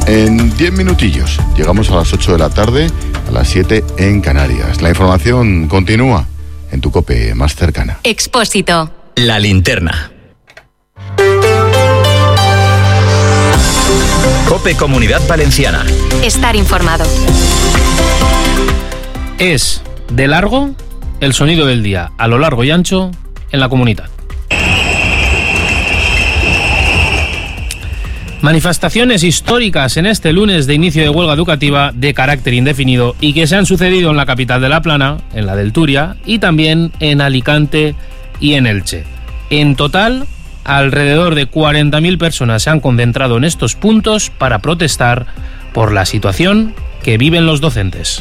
En 10 minutillos llegamos a las 8 de la tarde, a las 7 en Canarias. La información continúa en tu COPE más cercana. Expósito. La linterna. COPE Comunidad Valenciana. Estar informado. Es, de largo, el sonido del día, a lo largo y ancho, en la comunidad. Manifestaciones históricas en este lunes de inicio de huelga educativa de carácter indefinido y que se han sucedido en la capital de La Plana, en la del Turia, y también en Alicante y en Elche. En total, alrededor de 40.000 personas se han concentrado en estos puntos para protestar por la situación que viven los docentes.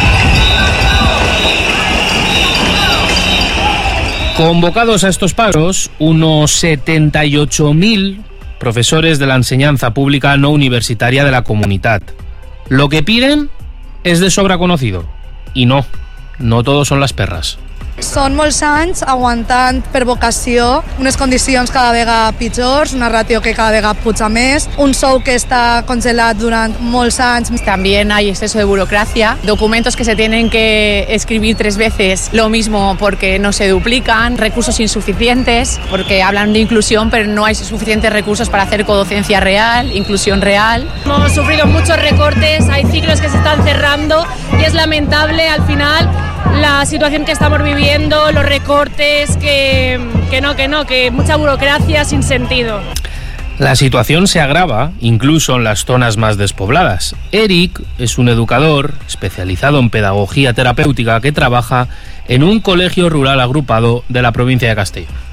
Convocados a estos paros, unos 78.000 profesores de la enseñanza pública no universitaria de la comunidad. Lo que piden es de sobra conocido. I no todos són les perres. Són molts anys aguantant per vocació unes condicions cada vegada pitjors, una ràtio que cada vegada puja més, un sou que està congelat durant molts anys. También hay exceso de burocracia, documentos que se tienen que escribir 3 veces lo mismo porque no se duplican, recursos insuficientes, porque hablan de inclusión pero no hay suficientes recursos para hacer codocencia real, inclusión real. Hemos sufrido muchos recortes, hay ciclos que se están cerrando y es lamentable al final la situación que estamos viviendo, los recortes, que mucha burocracia sin sentido. La situación se agrava incluso en las zonas más despobladas. Eric es un educador especializado en pedagogía terapéutica que trabaja en un colegio rural agrupado de la provincia de Castellón.